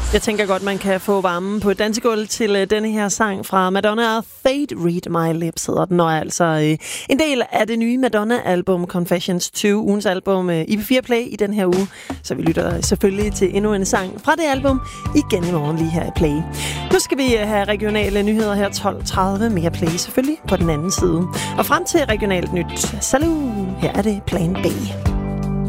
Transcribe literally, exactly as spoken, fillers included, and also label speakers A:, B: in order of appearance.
A: Jeg tænker godt, man kan få varmen på et dansegulv til uh, denne her sang fra Madonna og Fate, Read My Lips hedder den, og er altså uh, en del af det nye Madonna-album Confessions tyve, ugens album uh, i P fire Play i den her uge. Så vi lytter selvfølgelig til endnu en sang fra det album igen i morgen lige her i Play. Nu skal vi uh, have regionale nyheder her tolv tredive, mere Play selvfølgelig på den anden side. Og frem til regionalt nyt. Salut! Her er det Plan B.